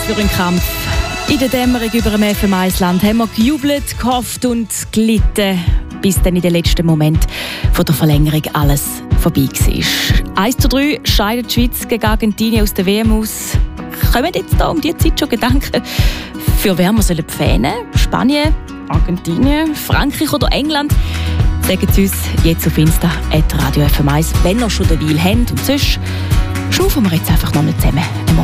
für einen Kampf. In der Dämmerung über dem FM1-Land haben wir gejubelt, gehofft und gelitten, bis dann in den letzten Moment von der Verlängerung alles vorbei war. 1:3 scheidet die Schweiz gegen Argentinien aus der WM aus. Kommen jetzt da um diese Zeit schon Gedanken, für wer wir fähnen sollen? Spanien, Argentinien, Frankreich oder England? Sagen Sie uns jetzt auf Insta @Radio FM1, wenn ihr schon den Weil habt. Und sonst schnaufen wir jetzt einfach noch mal zusammen.